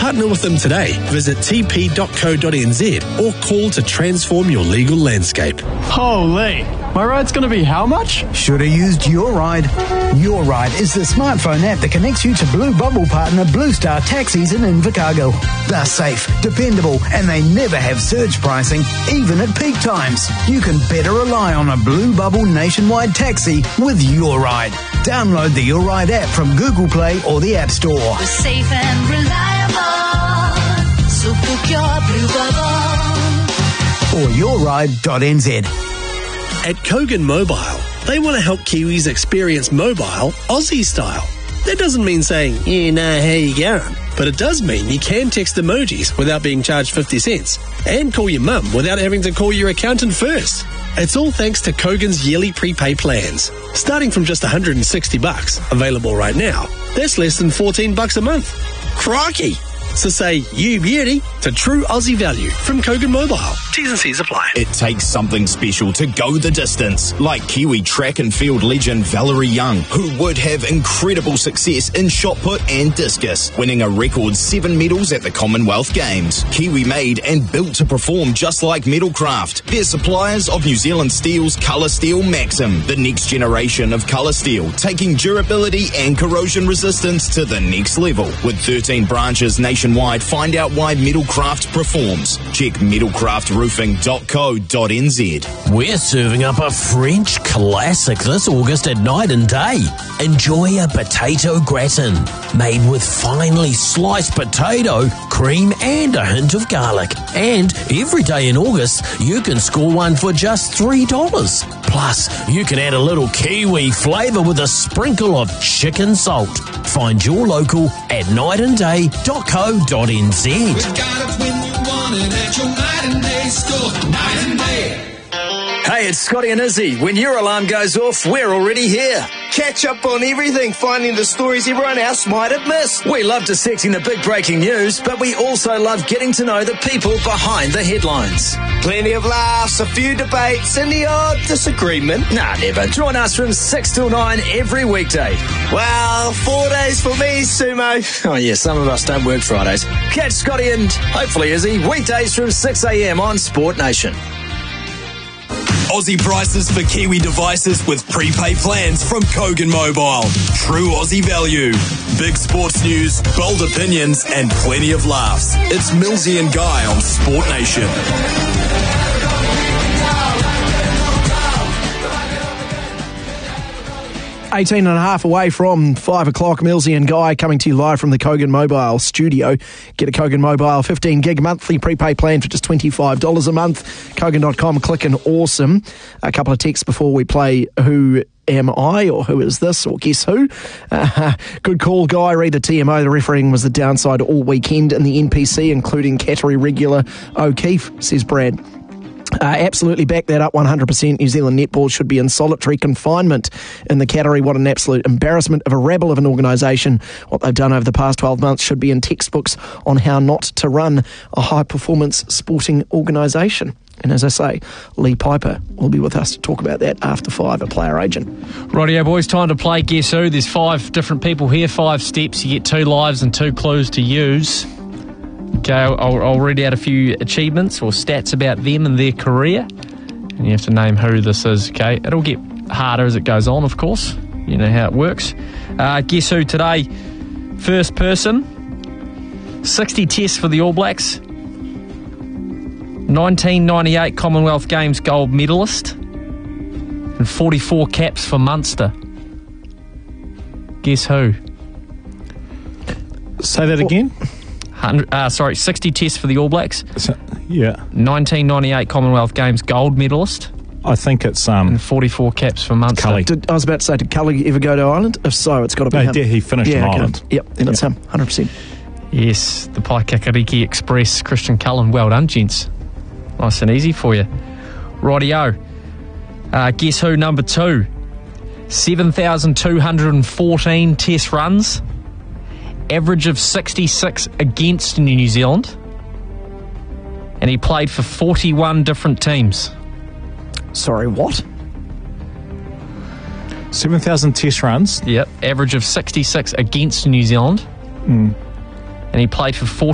Partner with them today. Visit tp.co.nz or call to transform your legal landscape. Holy, my ride's going to be how much? Should have used Your Ride. Your Ride is the smartphone app that connects you to Blue Bubble partner Blue Star Taxis in Invercargill. They're safe, dependable, and they never have surge pricing, even at peak times. You can better rely on a Blue Bubble nationwide taxi with Your Ride. Download the Your Ride app from Google Play or the App Store. We're safe and reliable, so book your Blue Bubble. Or yourride.nz. At Kogan Mobile, they want to help Kiwis experience mobile Aussie style. That doesn't mean saying, "You know how you going," but it does mean you can text emojis without being charged 50 cents and call your mum without having to call your accountant first. It's all thanks to Kogan's yearly prepay plans. Starting from just $160, available right now, that's less than $14 a month. Crikey! So say you beauty to true Aussie value from Kogan Mobile. T's and C's apply. It takes something special to go the distance, like Kiwi track and field legend Valerie Young, who would have incredible success in shot put and discus, winning a record 7 medals at the Commonwealth Games. Kiwi made and built to perform just like Metalcraft. They're suppliers of New Zealand Steel's Colour Steel Maxim, the next generation of colour steel, taking durability and corrosion resistance to the next level. With 13 branches nationwide, find out why Metalcraft performs. Check metalcraftroofing.co.nz. We're serving up a French classic this August at Night and Day. Enjoy a potato gratin made with finely sliced potato, cream and a hint of garlic. And every day in August, you can score one for just $3. Plus, you can add a little Kiwi flavour with a sprinkle of chicken salt. Find your local at nightandday.co.nz. We've got it when you want it at your Night and Day store. Night and Day. Hey, it's Scotty and Izzy. When your alarm goes off, we're already here. Catch up on everything, finding the stories everyone else might have missed. We love dissecting the big breaking news, but we also love getting to know the people behind the headlines. Plenty of laughs, a few debates, and the odd disagreement. Nah, never. Join us from 6 till 9 every weekday. Well, 4 days for me, Sumo. Oh, yeah, some of us don't work Fridays. Catch Scotty and hopefully Izzy weekdays from 6 a.m. on Sport Nation. Aussie prices for Kiwi devices with prepay plans from Kogan Mobile. True Aussie value. Big sports news, bold opinions, and plenty of laughs. It's Millsy and Guy on Sport Nation. 18 and a half away from 5 o'clock. Millsy and Guy coming to you live from the Kogan Mobile studio. Get a Kogan Mobile 15 gig monthly prepay plan for just $25 a month. Kogan.com, click and awesome. A couple of texts before we play Who Am I, or Who Is This, or Guess Who? Good call, Guy. Read the TMO. The refereeing was the downside all weekend in the NPC, including Cattery regular O'Keefe, says Brad. Absolutely back that up 100%. New Zealand netball should be in solitary confinement in the Cattery. What an absolute embarrassment of a rabble of an organisation. What they've done over the past 12 months should be in textbooks on how not to run a high-performance sporting organisation. And as I say, Lee Piper will be with us to talk about that after 5, a player agent. Rightio, boys, time to play Guess Who. There's 5 different people here, 5 steps. You get 2 lives and 2 clues to use. Okay, I'll read out a few achievements or stats about them and their career. And you have to name who this is, okay? It'll get harder as it goes on, of course. You know how it works. Guess Who today? First person. 60 tests for the All Blacks. 1998 Commonwealth Games gold medalist. And 44 caps for Munster. Guess who? Say that again? 60 tests for the All Blacks. Yeah. 1998 Commonwealth Games gold medalist. I think it's... and 44 caps for Munster. Cully. I was about to say, did Cully ever go to Ireland? If so, it's got to be him. He finished in Ireland. Yep, and it's him, 100%. Yes, the Paikakariki Express, Christian Cullen. Well done, gents. Nice and easy for you. Rightio. Guess Who number 2? 7,214 test runs. Average of 66 against New Zealand. And he played for 41 different teams. Sorry, what? 7,000 test runs? Yep, average of 66 against New Zealand. And he played for